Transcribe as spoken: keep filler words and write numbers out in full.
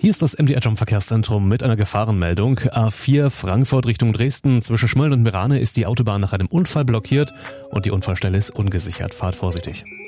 Hier ist das M D R-Jump-Verkehrszentrum mit einer Gefahrenmeldung. A vier Frankfurt Richtung Dresden. Zwischen Schmölln und Merane ist die Autobahn nach einem Unfall blockiert und die Unfallstelle ist ungesichert. Fahrt vorsichtig.